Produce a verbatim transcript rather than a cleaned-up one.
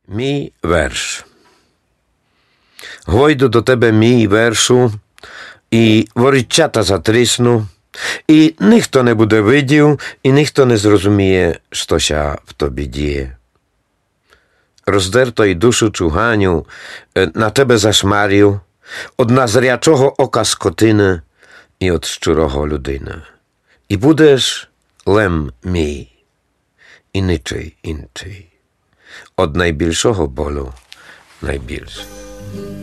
Мій верш. Гойду до тебе мій вершу, і ворічата затрісну, і ніхто не буде видів, і ніхто не зрозуміє, що ся в тобі діє. Роздерто й душу чуганю, на тебе зашмарів, од назрячого ока скотини і од щурого людини. І будеш лем мій, і нічий інший. Од найбільшого болю найбільший.